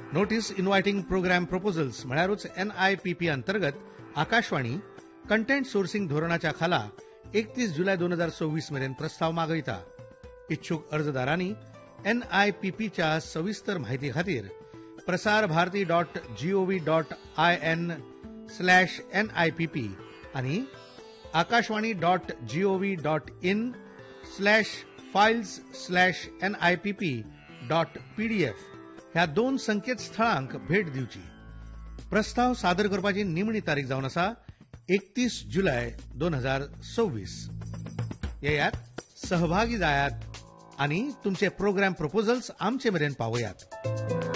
Notice inviting programme proposals म्हळ्यारूच NIPP अंतर्गत Akashvani content sourcing धोरणाच्या खाला 31 जुलै 2024 मेरेन प्रस्ताव मागयता. इच्छुक अर्जदारांनी NIPPच्या सविस्तर म्हायती खातीर prasarbharati.gov.in/NIPP आणि akashwani.gov.in/files/NIPP.pdf ह्या दोन संकेतस्थळांक भेट दिवची. प्रस्ताव सादर करपाची निमणी तारीख जावन आसा 31 जुलै 2024. येयात, सहभागी जायात आणि तुमचे प्रोग्राम प्रपोजल्स आमचे मेरेन पावयात.